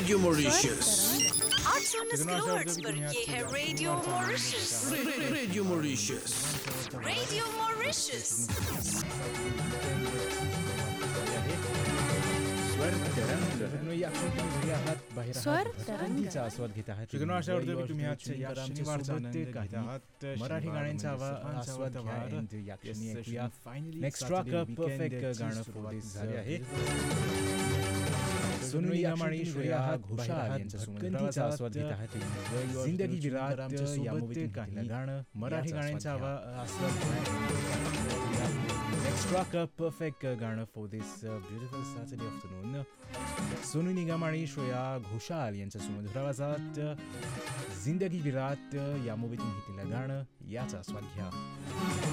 Radio Mauritius. 819 kilohertz पर ये है radio Mauritius. Radio Mauritius. Radio Mauritius. स्वर तरंगीचा आस्वाद घेत आहात. श्रोत्यांनो, आशा करतो की तुम्ही आजच्या या शनिवारचा आनंद घेत आहात. मराठी गाण्यांचा आस्वाद घ्या. And या क्षणी ऐकूया नेक्स्ट ट्रॅक परफेक्ट गाणं फोर्स झाले आहे. सोनू निगम आणि श्रेया घोषाल यांचा सुमधुराचा आस्वाद घेत आहात. जिंदगी विराट या मूवीतील काही गाणं मराठी गाण्यांचा आस्वाद घ्या. नेक्स्ट ट्रॅक परफेक्ट गाणं for this beautiful Saturday afternoon. Sonu Nigam आणि श्रेया घोषाल यांच्या सुमधुर आवाजात जिंदगी विराट या मूवीतून घेतलेलं गाणं याचा आस्वाद घ्या.